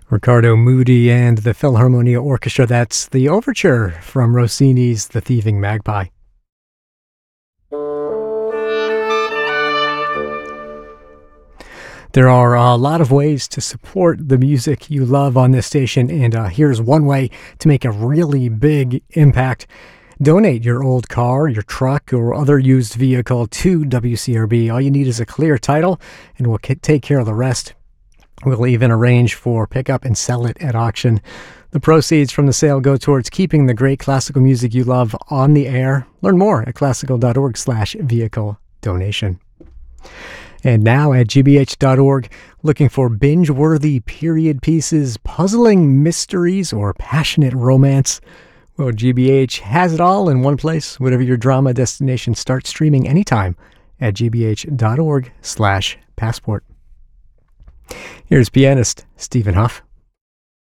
Riccardo Muti and the Philharmonia Orchestra. That's the overture from Rossini's The Thieving Magpie. There are a lot of ways to support the music you love on this station, and here's one way to make a really big impact. Donate your old car, your truck, or other used vehicle to WCRB. All you need is a clear title, and we'll take care of the rest. We'll even arrange for pickup and sell it at auction. The proceeds from the sale go towards keeping the great classical music you love on the air. Learn more at classical.org/vehicle donation. And now at gbh.org, looking for binge-worthy period pieces, puzzling mysteries, or passionate romance? Well, GBH has it all in one place. Whatever your drama destination, start streaming anytime at gbh.org/passport. Here's pianist Stephen Huff.